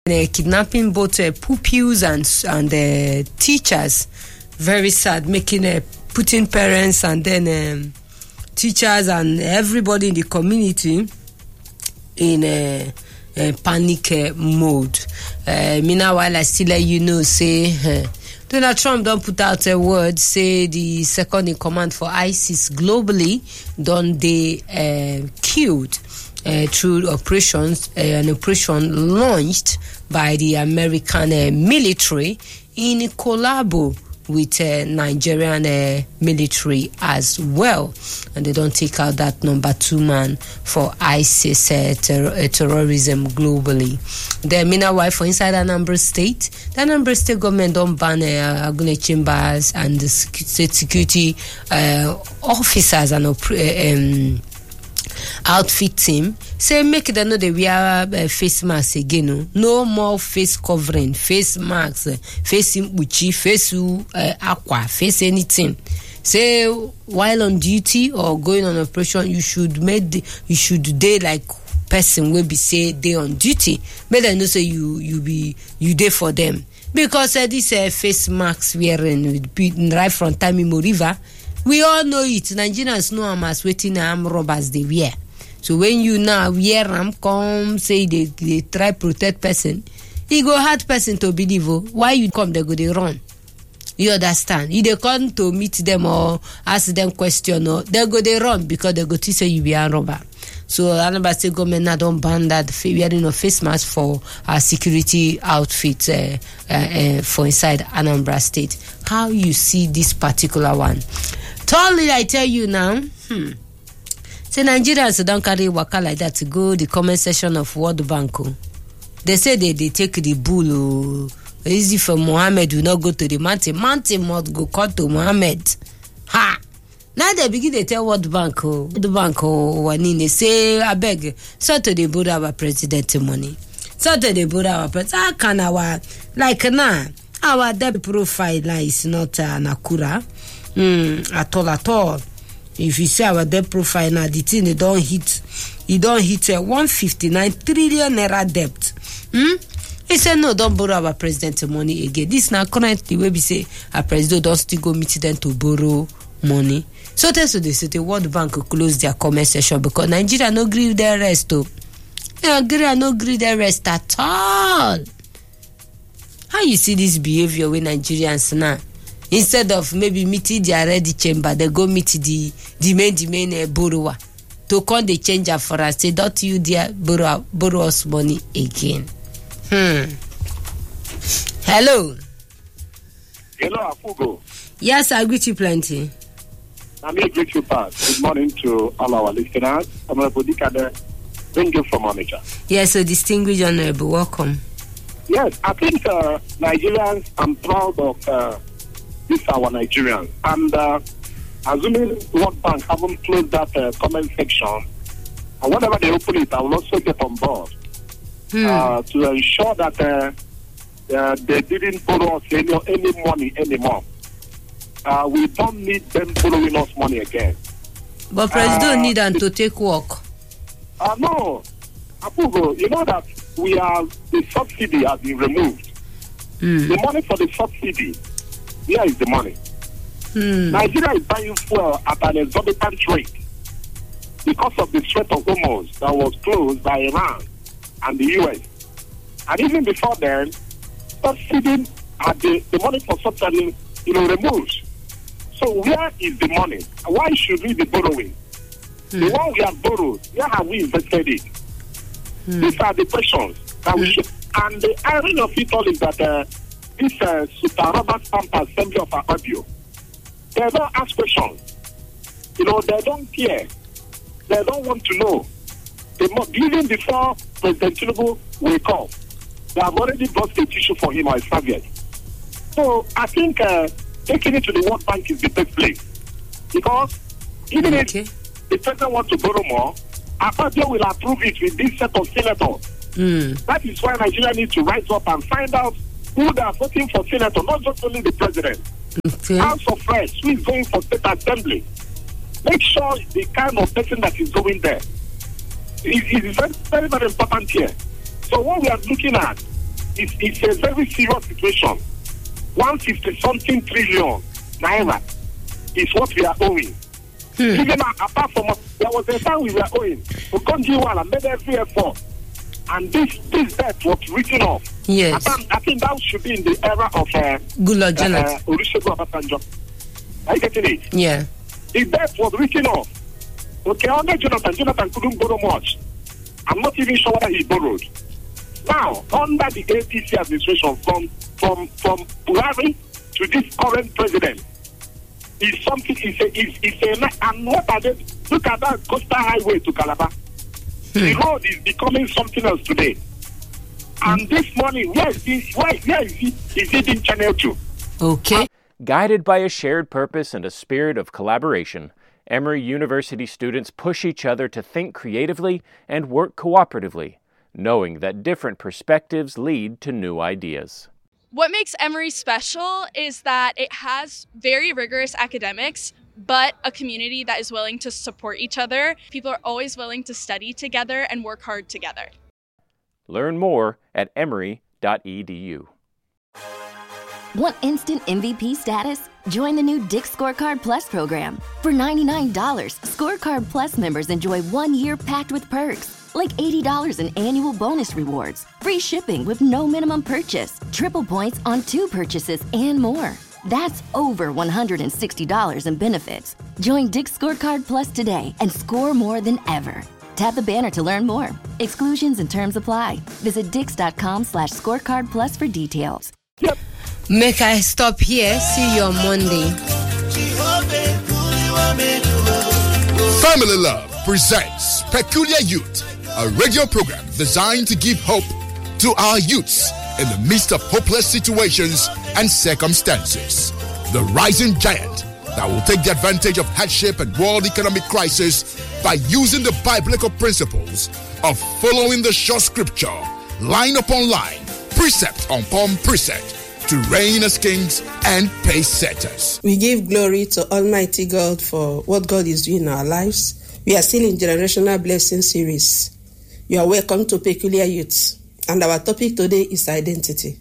kidnapping both pupils and teachers. Very sad, making putting parents and then teachers and everybody in the community in panic mode. Meanwhile, I still let you know, say Donald Trump don't put out a word, say the second in command for ISIS globally, done they killed through operations, an operation launched by the American military in collabo with Nigerian military as well, and they don't take out that number 2 man for ISIS terrorism globally. The meanwhile, for inside Anambra State, the Anambra State government don't ban Agune Chambers and the state security officers and outfit team say make them know they wear face masks again. No more face covering, face masks, face uchi, face aqua, face anything. Say while on duty or going on operation, you should day like person will be say they on duty. Make them know say you day for them, because this face masks wearing right from Tamimo River. We all know it. Nigerians know them as waiting arm robbers they wear. So when you now wear them, come say they try protect person, it go hard person to believe. Why you come, they go they run. You understand? If they come to meet them or ask them question, or they go they run because they go to say you be a robber. So Anambra State government now don't ban that wearing of face mask for security outfits for inside Anambra State. How you see this particular one? Totally, I tell you now. Say Nigerians don't carry waka like that to go the comment section of World Bank. They say they take the bull. Easy for Mohammed will not go to the mountain. Mountain must go cut to Mohammed. Ha! Now they begin to tell World Bank, Wanine say, I beg, so to they borrow our president money. So to they borrow our president. How can our debt profile is not Nakura? At all. If you see our debt profile now, the thing it don't hit 159 trillion naira debt. He said no, don't borrow our president money again. This now currently where we say our president don't still go meet them to borrow money. So they say the World Bank will close their comment session because Nigeria no agree their rest. Nigeria no agree their rest at all. How you see this behavior with Nigerians now? Instead of maybe meeting their ready chamber, they go meet the main borrower to come the changer for us. Say, don't you dare borrow us money again. Hello. Hello, Afugo. Yes, I greet you plenty. I'm here, greet you past. Good morning to all our listeners. I'm a Bodikade, bring you from manager. Yes, so distinguished honorable, welcome. Yes, I think Nigerians, I'm proud of this our Nigerians. And assuming World Bank haven't closed that comment section, and whenever they open it, I will also get on board to ensure that they didn't borrow us any money anymore. We don't need them borrowing us money again. But President don't need them to take work. No. Apugo, you know that the subsidy has been removed. The money for the subsidy, here is the money. Nigeria is buying fuel at an exorbitant rate because of the Strait of Hormuz that was closed by Iran and the US. And even before then, subsidy the money for subsidy, removed. So where is the money? Why should we be borrowing? The one we have borrowed, where have we invested it? These are the questions that we should. And the irony of it all is that this Super Robert Stamp Assembly of our audio, they don't ask questions. They don't care. They don't want to know. Even before President Tinubu will come, they have already brought the tissue for him or his target. So I think taking it to the World Bank is the best place. Because even if the president wants to borrow more, Akpabio will approve it with this set of senators. That is why Nigeria needs to rise up and find out who they are voting for senator, not just only the president. House of Reps, who is going for state assembly. Make sure the kind of person that is going there is very, very, very important here. So what we are looking at it's a very serious situation. 150-something trillion naira is what we are owing. Even apart from, there was a time we were owing. Okonjo-Iweala made every effort. And this debt was written off. Yes. I think that should be in the era of Goodluck Jonathan. Olusegun Obasanjo. Are you getting it? Yeah. The debt was written off. Okay, under Jonathan couldn't borrow much. I'm not even sure whether he borrowed. Now, under the APC administration, from Buhari to this current president, is something. And what are they? Look at that coastal highway to Calabar. The road is becoming something else today. And this morning, where is he? Is it in Channel 2? Okay. Guided by a shared purpose and a spirit of collaboration, Emory University students push each other to think creatively and work cooperatively, knowing that different perspectives lead to new ideas. What makes Emory special is that it has very rigorous academics, but a community that is willing to support each other. People are always willing to study together and work hard together. Learn more at emory.edu. Want instant MVP status? Join the new Dick's Scorecard Plus program. For $99, Scorecard Plus members enjoy 1 year packed with perks, like $80 in annual bonus rewards, free shipping with no minimum purchase, triple points on 2 purchases, and more. That's over $160 in benefits. Join Dick's Scorecard Plus today and score more than ever. Tap the banner to learn more. Exclusions and terms apply. Visit dix.com/scorecard plus for details. Yep. Make I stop here. See you on Monday. Family Love presents Peculiar Youth, a radio program designed to give hope to our youths in the midst of hopeless situations and circumstances. The rising giant that will take the advantage of hardship and world economic crisis by using the biblical principles of following the sure scripture, line upon line, precept upon precept, to reign as kings and pace setters. We give glory to Almighty God for what God is doing in our lives. We are still in Generational Blessing series. You are welcome to Peculiar Youth. And our topic today is identity.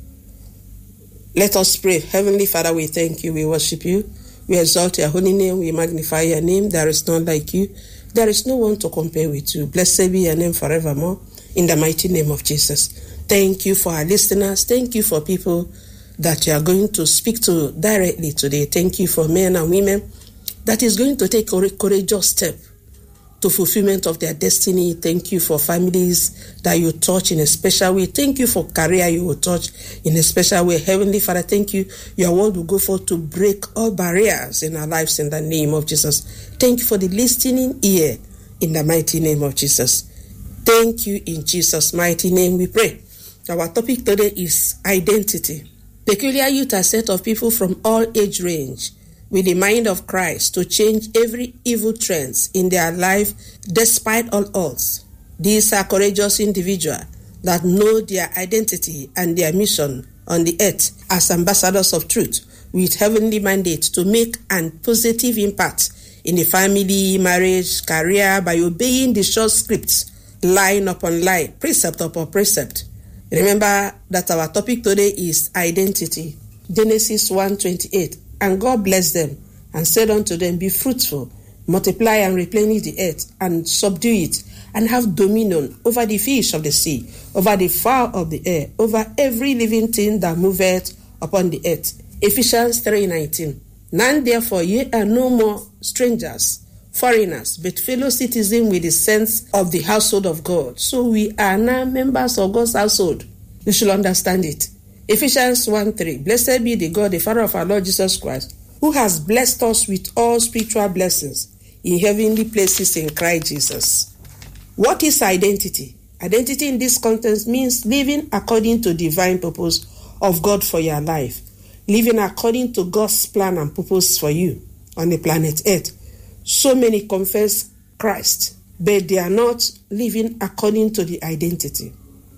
Let us pray. Heavenly Father, we thank you. We worship you. We exalt your holy name. We magnify your name. There is none like you. There is no one to compare with you. Blessed be your name forevermore. In the mighty name of Jesus. Thank you for our listeners. Thank you for people that you are going to speak to directly today. Thank you for men and women that is going to take a courageous step to fulfillment of their destiny. Thank you for families that you touch in a special way. Thank you for career you will touch in a special way. Heavenly Father, thank you. Your word will go forth to break all barriers in our lives in the name of Jesus. Thank you for the listening ear in the mighty name of Jesus. Thank you in Jesus' mighty name we pray. Our topic today is identity. Peculiar Youth are a set of people from all age range with the mind of Christ to change every evil trends in their life despite all odds. These are courageous individuals that know their identity and their mission on the earth as ambassadors of truth with heavenly mandate to make a positive impact in the family, marriage, career by obeying the short scripts, line upon line, precept upon precept. Remember that our topic today is identity. Genesis 1:28. And God blessed them and said unto them, be fruitful, multiply and replenish the earth, and subdue it, and have dominion over the fish of the sea, over the fowl of the air, over every living thing that moveth upon the earth. Ephesians 3:19. Now therefore ye are no more strangers, foreigners, but fellow citizens with the sense of the household of God. So we are now members of God's household. You should understand it. Ephesians 1:3. Blessed be the God, the Father of our Lord Jesus Christ, who has blessed us with all spiritual blessings in heavenly places in Christ Jesus. What is identity? Identity in this context means living according to divine purpose of God for your life. Living according to God's plan and purpose for you on the planet Earth. So many confess Christ, but they are not living according to the identity.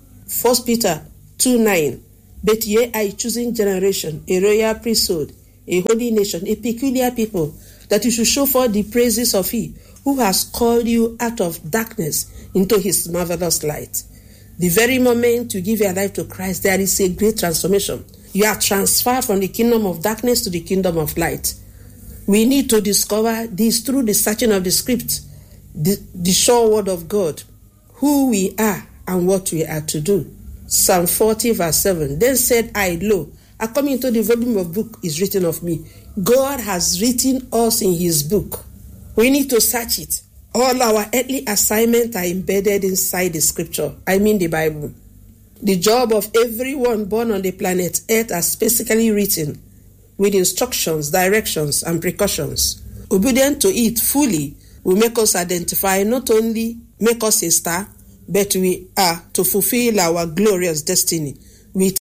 1 Peter 2:9. But ye are a chosen generation, a royal priesthood, a holy nation, a peculiar people, that you should show forth the praises of He who has called you out of darkness into His marvelous light. The very moment you give your life to Christ, there is a great transformation. You are transferred from the kingdom of darkness to the kingdom of light. We need to discover this through the searching of the script, the sure word of God, who we are and what we are to do. Psalm 40 verse 7. Then said I, lo, according into the volume of book is written of me. God has written us in his book. We need to search it. All our earthly assignments are embedded inside the scripture. I mean the Bible. The job of everyone born on the planet Earth are specifically written with instructions, directions, and precautions. Obedient to it fully will make us identify, not only make us a star, but we are to fulfill our glorious destiny with